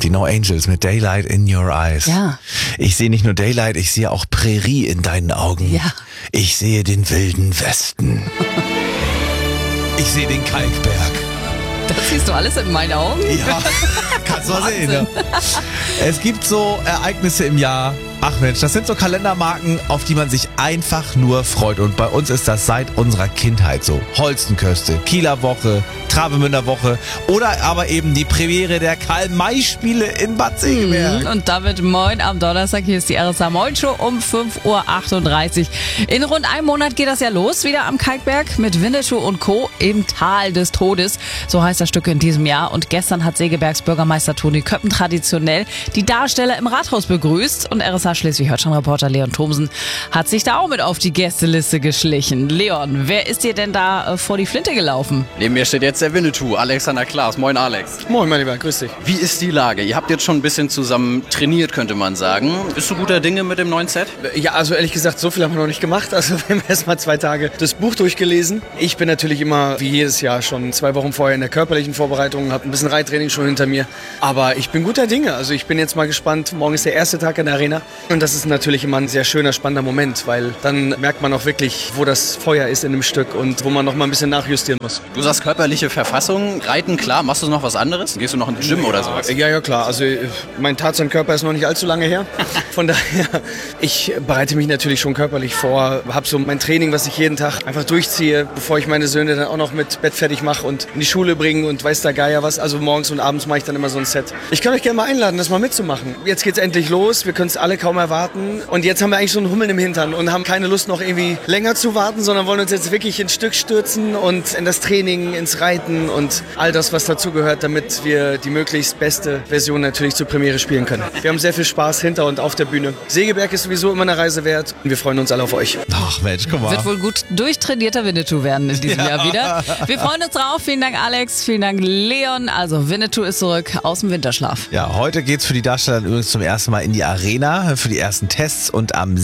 Die No Angels mit Daylight in Your Eyes. Ja. Ich sehe nicht nur Daylight, ich sehe auch Prärie in deinen Augen. Ja. Ich sehe den wilden Westen. Ich sehe den Kalkberg. Das siehst du alles in meinen Augen? Ja, kannst du mal sehen. Ne? Es gibt so Ereignisse im Jahr. Ach Mensch, das sind so Kalendermarken, auf die man sich einfach nur freut. Und bei uns ist das seit unserer Kindheit so. Holstenköste, Kieler Woche, Travemünder Woche oder aber eben die Premiere der Karl-May-Spiele in Bad Segeberg. Und damit moin am Donnerstag. Hier ist die RSA Moin Show um 5:38 Uhr. In rund einem Monat geht das ja los, wieder am Kalkberg mit Winnetou und Co. im Tal des Todes. So heißt das Stück in diesem Jahr. Und gestern hat Segebergs Bürgermeister Toni Köppen traditionell die Darsteller im Rathaus begrüßt. Und RSA Schleswig-Holstein-Reporter Leon Thomsen hat sich da auch mit auf die Gästeliste geschlichen. Leon, wer ist dir denn da vor die Flinte gelaufen? Neben mir steht jetzt der Winnetou, Alexander Klaas. Moin Alex. Moin mein Lieber, grüß dich. Wie ist die Lage? Ihr habt jetzt schon ein bisschen zusammen trainiert, könnte man sagen. Bist du guter Dinge mit dem neuen Set? Ja, also ehrlich gesagt, so viel haben wir noch nicht gemacht. Also wir haben erst mal 2 Tage das Buch durchgelesen. Ich bin natürlich immer, wie jedes Jahr, schon 2 Wochen vorher in der körperlichen Vorbereitung, habe ein bisschen Reittraining schon hinter mir. Aber ich bin guter Dinge. Also ich bin jetzt mal gespannt. Morgen ist der erste Tag in der Arena. Und das ist natürlich immer ein sehr schöner, spannender Moment, weil dann merkt man auch wirklich, wo das Feuer ist in dem Stück und wo man noch mal ein bisschen nachjustieren muss. Du sagst körperliche Verfassung, Reiten, klar. Machst du noch was anderes? Gehst du noch ins Gym oder sowas? Ja, klar. Also mein Tarzan-Körper ist noch nicht allzu lange her. Von daher, ich bereite mich natürlich schon körperlich vor, habe so mein Training, was ich jeden Tag einfach durchziehe, bevor ich meine Söhne dann auch noch mit Bett fertig mache und in die Schule bringe und weiß der Geier was. Also morgens und abends mache ich dann immer so ein Set. Ich kann euch gerne mal einladen, das mal mitzumachen. Jetzt geht's endlich los, wir können es alle kaum erwarten. Und jetzt haben wir eigentlich so einen Hummeln im Hintern und haben keine Lust noch irgendwie länger zu warten, sondern wollen uns jetzt wirklich ins Stück stürzen und in das Training, ins Reiten und all das, was dazugehört, damit wir die möglichst beste Version natürlich zur Premiere spielen können. Wir haben sehr viel Spaß hinter und auf der Bühne. Segeberg ist sowieso immer eine Reise wert und wir freuen uns alle auf euch. Ach Mensch, guck mal. Wird wohl gut durchtrainierter Winnetou werden in diesem Jahr wieder. Wir freuen uns drauf. Vielen Dank Alex, vielen Dank Leon. Also Winnetou ist zurück aus dem Winterschlaf. Ja, heute geht's für die Darsteller übrigens zum ersten Mal in die Arena für die ersten Tests und am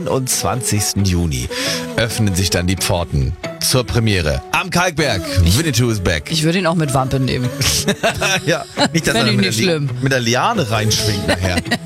27. Juni öffnen sich dann die Pforten zur Premiere am Kalkberg. Winnetou is back. Ich würde ihn auch mit Wampe nehmen. Ja, nicht, dass Fänd er ich mit nicht schlimm. mit der Liane reinschwingt nachher.